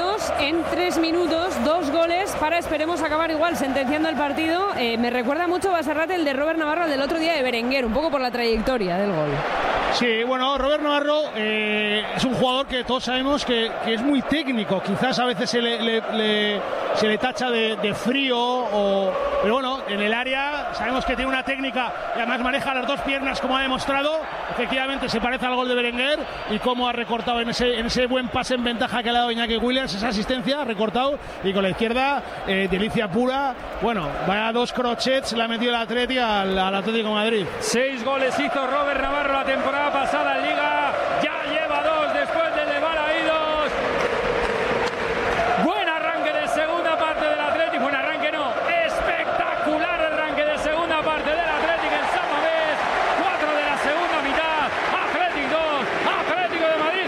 partidos en 3 minutos, 2 goles para, esperemos, acabar igual sentenciando el partido. Me recuerda mucho Basarrate el de Robert Navarro del otro día de Berenguer, un poco por la trayectoria del gol. Sí, bueno, Robert Navarro es un jugador que todos sabemos que es muy técnico. Quizás a veces se le tacha de frío, pero bueno, en el área sabemos que tiene una técnica y además maneja las dos piernas, como ha demostrado. Efectivamente se parece al gol de Berenguer y cómo ha recortado en ese buen pase en ventaja que le ha dado Iñaki Williams, esa asistencia, ha recortado, y con la izquierda, delicia pura. Bueno, vaya 2 crochets le ha metido el Atleti al Atlético de Madrid. 6 goles hizo Robert Navarro la temporada pasada en Liga, ya lleva 2 después de elevar a Idos. Buen arranque de segunda parte del Atlético, buen arranque no, espectacular arranque de segunda parte del Atlético en San Mamés. 4 de la segunda mitad, Atlético 2, Atlético de Madrid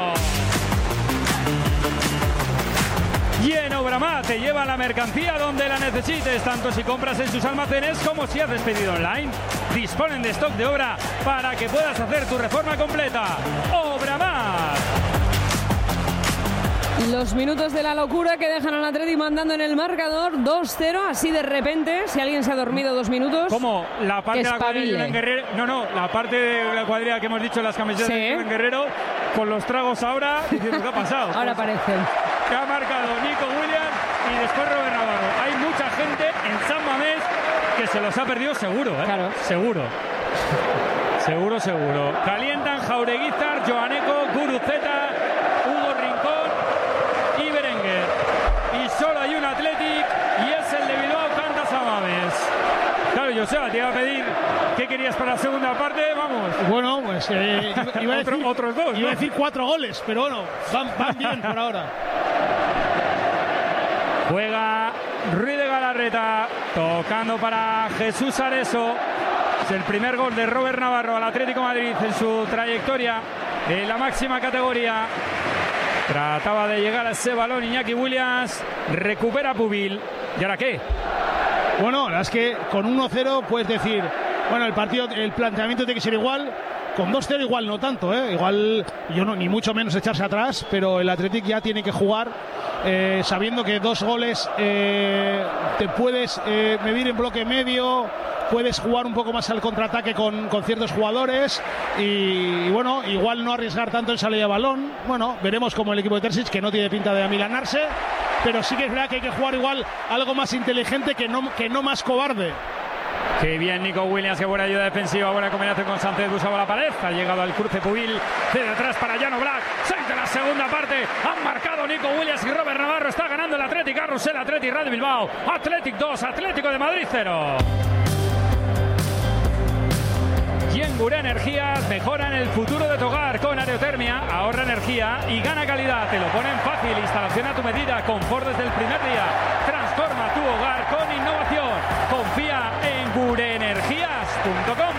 0. Y en Obramat te lleva la mercancía donde la necesites, tanto si compras en sus almacenes como si haces pedido online. Disponen de stock de obra para que puedas hacer tu reforma completa. Obramat. Los minutos de la locura que dejan al Atleti mandando en el marcador 2-0, así de repente, si alguien se ha dormido 2 minutos. ¿Cómo? La parte de la cuadrilla de Julen Guerrero. No, la parte de la cuadrilla que hemos dicho en las camisetas de Julen Guerrero, con los tragos ahora, diciendo qué ha pasado. Ahora aparecen. Que ha marcado Nico Williams y después Robert Navarro. Hay mucha gente en San Mamés que se los ha perdido seguro, ¿eh? Claro. Seguro. Calientan Jaureguizar, Joaneco, Guruceta, Hugo Rincón y Berenguer. Y solo hay un Athletic y es el de Bilbao, canta San Mamés. Claro, Joseba, te iba a pedir qué querías para la segunda parte, vamos. Bueno, pues iba a decir, otros 2. Iba a decir 4 goles, pero bueno, van bien por ahora. Juega Ruiz de Galarreta, tocando para Jesús Areso. Es el primer gol de Robert Navarro al Atlético de Madrid en su trayectoria en la máxima categoría. Trataba de llegar a ese balón Iñaki Williams, recupera Pubil. ¿Y ahora qué? Bueno, la verdad es que con 1-0 puedes decir, bueno, el planteamiento tiene que ser igual. Con 2-0 igual no tanto, igual yo no, ni mucho menos echarse atrás, pero el Athletic ya tiene que jugar sabiendo que 2 goles te puedes medir en bloque medio, puedes jugar un poco más al contraataque con ciertos jugadores y bueno, igual no arriesgar tanto en salida de balón. Bueno, veremos como el equipo de Terzic, que no tiene pinta de amilanarse, pero sí que es verdad que hay que jugar igual algo más inteligente que no más cobarde. Qué bien Nico Williams, qué buena ayuda defensiva, buena combinación con Sánchez, buscaba la pared, ha llegado al cruce Pubil, de atrás para Llano Black, 6 de la segunda parte, han marcado Nico Williams y Robert Navarro, está ganando el Athletic, Carrusel, Athletic Radio Bilbao, Athletic 2, Atlético de Madrid 0. Y en Gura Energías mejoran el futuro de tu hogar con aerotermia, ahorra energía y gana calidad, te lo ponen fácil, instalación a tu medida, confort desde el primer día, transforma tu hogar con innovación, confía en gureenergias.com.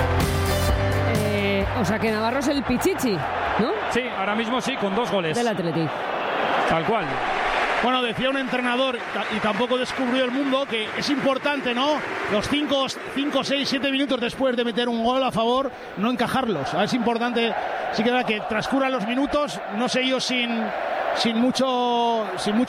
O sea que Navarro es el Pichichi, ¿no? Sí, ahora mismo sí, con 2 goles. Del Athletic. Tal cual. Bueno, decía un entrenador, y tampoco descubrió el mundo, que es importante, ¿no? Los 5, 6, 7 minutos después de meter un gol a favor, no encajarlos. Es importante, sí que que transcurran los minutos, no sé yo, sin mucho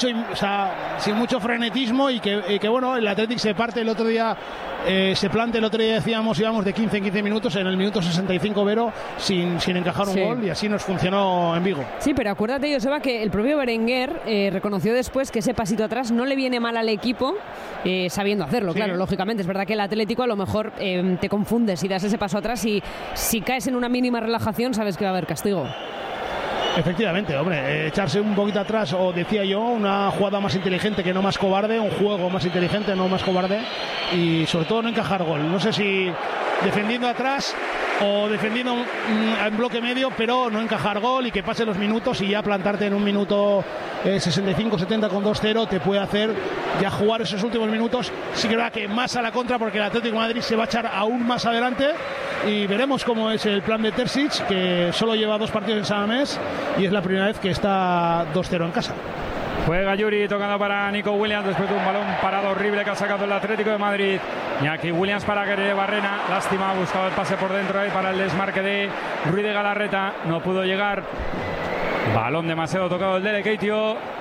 frenetismo y que bueno, el Athletic se parte el otro día, se plante el otro día, decíamos, íbamos de 15 en 15 minutos, en el minuto 65 Vero, sin encajar un gol, y así nos funcionó en Vigo. Sí, pero acuérdate, Joseba, que el propio Berenguer reconoció después que ese pasito atrás no le viene mal al equipo, sabiendo hacerlo, claro, lógicamente. Es verdad que el Atlético a lo mejor te confundes y das ese paso atrás, y si caes en una mínima relajación sabes que va a haber castigo. Efectivamente, hombre, echarse un poquito atrás, o decía yo, una jugada más inteligente que no más cobarde, un juego más inteligente, no más cobarde, y sobre todo no encajar gol. No sé si defendiendo atrás o defendiendo en bloque medio, pero no encajar gol y que pasen los minutos y ya plantarte en un minuto 65-70 con 2-0 te puede hacer ya jugar esos últimos minutos. Sí que va que más a la contra, porque el Atlético de Madrid se va a echar aún más adelante, y veremos cómo es el plan de Terzic, que solo lleva 2 partidos en San Mamés y es la primera vez que está 2-0 en casa. Juega Yuri tocando para Nico Williams después de un balón parado horrible que ha sacado el Atlético de Madrid. Iñaki Williams para Guerrero Barrena, lástima, buscaba el pase por dentro ahí para el desmarque de Ruiz de Galarreta, no pudo llegar. Balón demasiado tocado el de Lekeitio,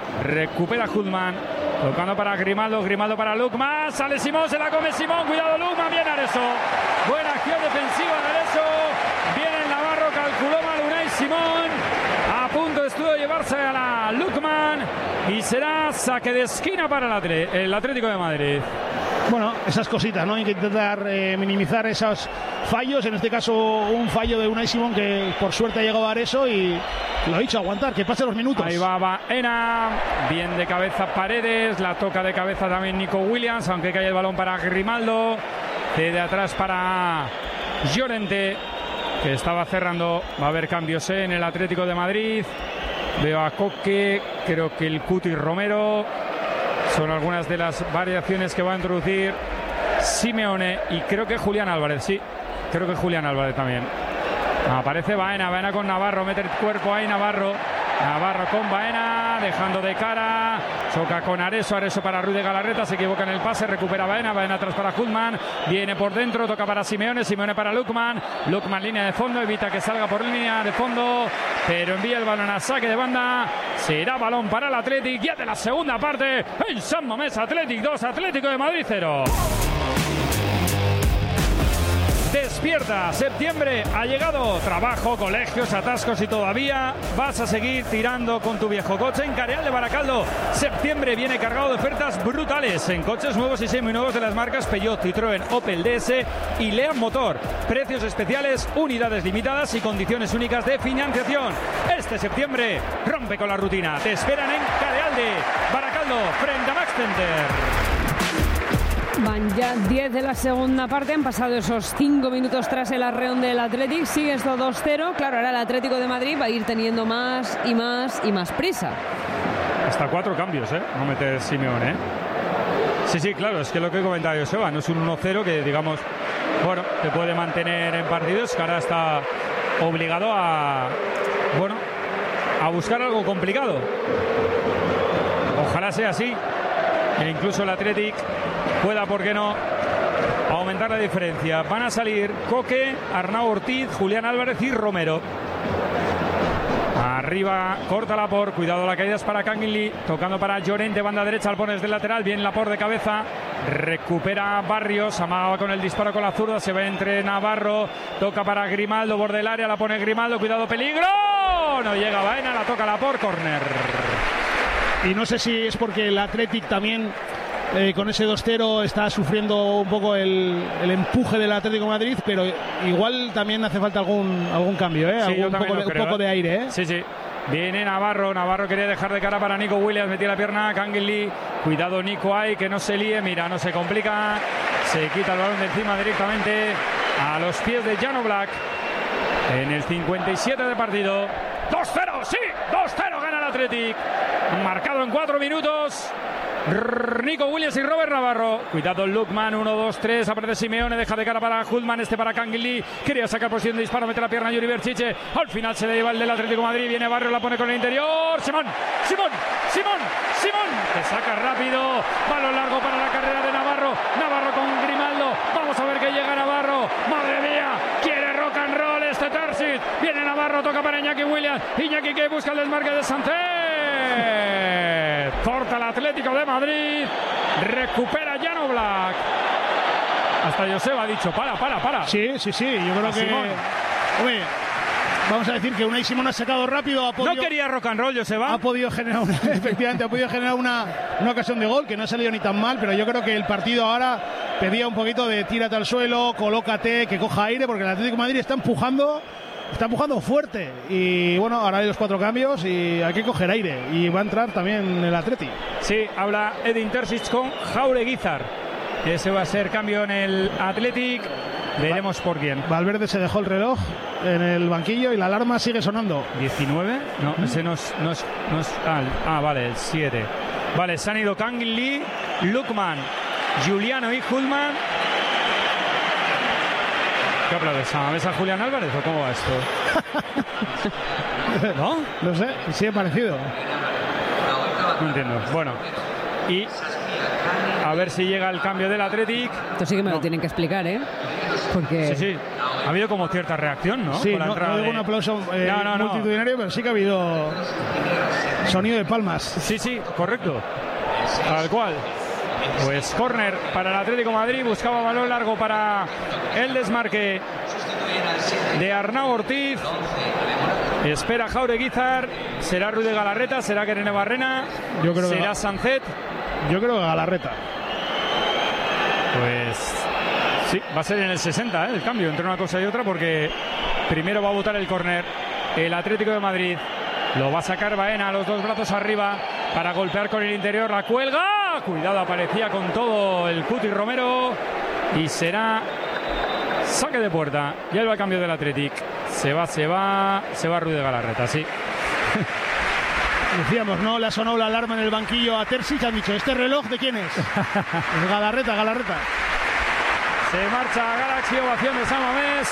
recupera Hudman, tocando para Grimaldo, Grimaldo para Lukman, sale Simón, se la come Simón, cuidado Lukman, bien Areso, buena acción defensiva de Areso, viene Navarro, calculó mal Unai Simón, a punto estuvo de llevarse a la Lukman y será saque de esquina para el Atlético de Madrid. Bueno, esas cositas, ¿no? Hay que intentar minimizar esos fallos. En este caso, un fallo de Unai Simón que por suerte ha llegado a Areso y lo ha dicho, aguantar, que pase los minutos. Ahí va Baena, bien de cabeza Paredes, la toca de cabeza también Nico Williams, aunque cae el balón para Grimaldo, de atrás para Llorente, que estaba cerrando. Va a haber cambios en el Atlético de Madrid. Veo a Coque, creo que el Cuti Romero. Son algunas de las variaciones que va a introducir Simeone y creo que Julián Álvarez, sí, creo que Julián Álvarez también. Aparece Baena, Baena con Navarro, mete el cuerpo ahí Navarro, Navarro con Baena, dejando de cara, choca con Areso, Areso para Ruiz de Galarreta, se equivoca en el pase, recupera Baena, Baena atrás para Hudman, viene por dentro, toca para Simeone, Simeone para Lukman, Lukman línea de fondo, evita que salga por línea de fondo, pero envía el balón a saque de banda, será balón para el Athletic, ya de la segunda parte, en San Mamés, Athletic 2, Atlético de Madrid 0. Despierta, septiembre ha llegado, trabajo, colegios, atascos y todavía vas a seguir tirando con tu viejo coche. En Careal de Baracaldo, septiembre viene cargado de ofertas brutales en coches nuevos y seminuevos de las marcas Peugeot, Citroën, Opel, DS y Leam Motor. Precios especiales, unidades limitadas y condiciones únicas de financiación. Este septiembre rompe con la rutina. Te esperan en Careal de Baracaldo, frente a Max Center. Van ya 10 de la segunda parte, han pasado esos 5 minutos tras el arreón del Athletic, sigue esto 2-0, claro, ahora el Atlético de Madrid va a ir teniendo más y más y más prisa. Hasta 4 cambios, no mete Simeone, Sí, claro, es que lo que comentaba Joseba, no es un 1-0 que digamos, bueno, te puede mantener en partidos, que ahora está obligado a buscar algo complicado. Ojalá sea así, e incluso el Athletic pueda, ¿por qué no?, aumentar la diferencia. Van a salir Coque, Arnau Ortiz, Julián Álvarez y Romero. Arriba, corta Laporte, cuidado, la caída es para Canguilí, tocando para Llorente, banda derecha, Alpones del lateral, bien Laporte de cabeza, recupera Barrios, amagaba con el disparo con la zurda, se ve entre Navarro, toca para Grimaldo, borde del área, la pone Grimaldo, cuidado, peligro, no llega Baena, la toca Laporte, córner. Y no sé si es porque el Athletic también con ese 2-0 está sufriendo un poco el empuje del Atlético de Madrid, pero igual también hace falta algún cambio, Sí, un poco de aire, Sí. Viene Navarro quería dejar de cara para Nico Williams, metía la pierna a Canguilí, cuidado Nico ahí, que no se líe, mira, no se complica, se quita el balón de encima directamente a los pies de Jan Oblak en el 57 de partido. 2-0, sí, 2-0 gana el Athletic, marcado en 4 minutos. Nico Williams y Robert Navarro, cuidado Lukman, 1-2-3, aparece Simeone, deja de cara para Hudman, para Canguilí, quería sacar posición de disparo, mete la pierna a Yuri Berchiche, al final se le lleva el del Atlético de Madrid, viene Barrio, la pone con el interior, Simón, que saca rápido, balón largo para la carrera de Navarro con Grimaldo, vamos a ver que llega Navarro, madre mía, quiere rock and roll este Terzic, viene Navarro, toca para Iñaki Williams, Iñaki que busca el desmarque de Sánchez, corta el Atlético de Madrid, recupera Jan Oblak. Hasta Joseba ha dicho, para. Sí, yo creo que... Hombre, vamos a decir que Unai Simón ha sacado rápido, no quería rock and roll, Joseba. Ha podido generar una ocasión de gol, que no ha salido ni tan mal, pero yo creo que el partido ahora pedía un poquito de tírate al suelo, colócate, que coja aire, porque el Atlético de Madrid está empujando fuerte y bueno, ahora hay los 4 cambios y hay que coger aire y va a entrar también el Atleti. Sí, habla Edin Terzic con Jaureguizar. Ese va a ser cambio en el Athletic, veremos por quién. Valverde se dejó el reloj en el banquillo y la alarma sigue sonando. 19, no, ese no es vale, el 7. Vale, se han ido Canguilí, Lukman, Juliano y Hudman. ¿Qué aplaudes? ¿A mesa Julián Álvarez o cómo va esto? ¿No? No sé, sí es parecido. No entiendo. Bueno, y A ver si llega el cambio del Athletic. Esto sí que me lo tienen que explicar, ¿eh? Porque... Sí. Ha habido como cierta reacción, ¿no? Sí, con la entrada no digo un aplauso multitudinario, pero sí que ha habido sonido de palmas. Sí, correcto. Tal cual. Pues córner para el Atlético de Madrid. Buscaba balón largo para el desmarque de Arnau Ortiz. Espera Jaureguizar. ¿Será Ruiz de Galarreta? ¿Será Kerene Barrena? ¿Será Sancet? Yo creo que Galarreta. Pues sí, va a ser en el 60 el cambio entre una cosa y otra, porque primero va a botar el córner el Atlético de Madrid. Lo va a sacar Baena, los dos brazos arriba para golpear con el interior. La cuelga. Cuidado, aparecía con todo el Cuti Romero. Y será saque de puerta. Ya va el cambio del Athletic. Se va Ruiz de Galarreta, sí. Decíamos, ¿no? Le ha sonado la alarma en el banquillo a Terzic. Han dicho, ¿este reloj de quién es? Es Galarreta. Se marcha Galaxy, ovación de San Mamés.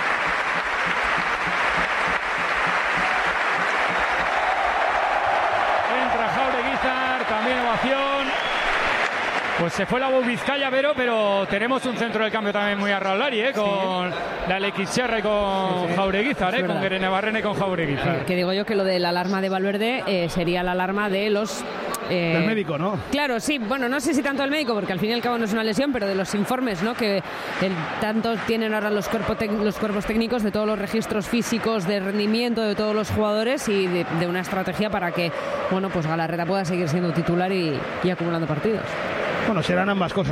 Entra Jaureguizar, también ovación. Pues se fue la voz Vizcaya, pero tenemos un centro de cambio también muy arraulari, con la Alexischerra y con Jaureguizar, con Kerene Barrena y con Jaureguizar. Que digo yo que lo de la alarma de Valverde sería la alarma de los... del médico, ¿no? Claro, sí, bueno, no sé si tanto el médico, porque al fin y al cabo no es una lesión, pero de los informes, ¿no? Que tanto tienen ahora los cuerpos técnicos de todos los registros físicos, de rendimiento de todos los jugadores y de una estrategia para que, bueno, pues Galarreta pueda seguir siendo titular y acumulando partidos. Bueno, serán ambas cosas.